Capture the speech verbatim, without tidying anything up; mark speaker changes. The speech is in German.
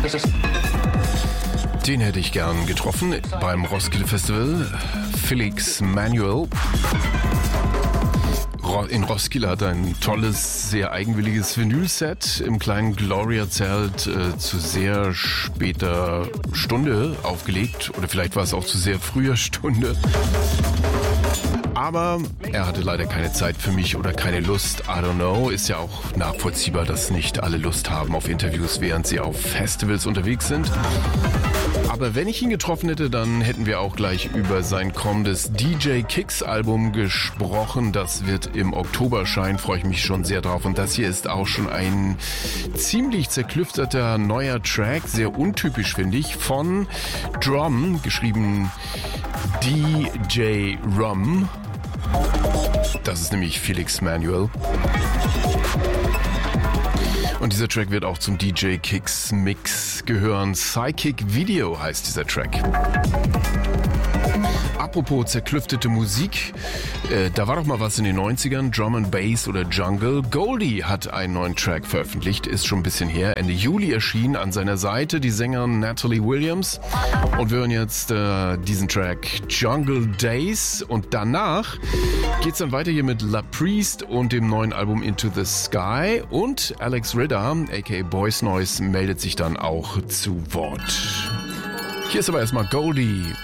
Speaker 1: Den hätte ich gern getroffen beim Roskilde Festival. Felix Manuel. In Roskilde hat er ein tolles, sehr eigenwilliges Vinyl-Set im kleinen Gloria-Zelt äh, zu sehr später Stunde aufgelegt. Oder vielleicht war es auch zu sehr früher Stunde. Aber er hatte leider keine Zeit für mich oder keine Lust. I don't know. Ist ja auch nachvollziehbar, dass nicht alle Lust haben auf Interviews, während sie auf Festivals unterwegs sind. Aber wenn ich ihn getroffen hätte, dann hätten wir auch gleich über sein kommendes D J Kicks Album gesprochen. Das wird im Oktober erscheinen, freue ich mich schon sehr drauf. Und das hier ist auch schon ein ziemlich zerklüfterter neuer Track, sehr untypisch finde ich, von Drum, geschrieben D J Rum. Das ist nämlich Felix Manuel. Und dieser Track wird auch zum D J Kicks Mix gehören. Psychic Video heißt dieser Track. Apropos zerklüftete Musik, äh, da war doch mal was in den neunzigern, Drum and Bass oder Jungle. Goldie hat einen neuen Track veröffentlicht, ist schon ein bisschen her. Ende Juli erschien an seiner Seite die Sängerin Natalie Williams. Und wir hören jetzt äh, diesen Track Jungle Days. Und danach geht's dann weiter hier mit La Priest und dem neuen Album Into the Sky. Und Alex Ritter, aka Boys Noise, meldet sich dann auch zu Wort. Hier ist aber erstmal Goldie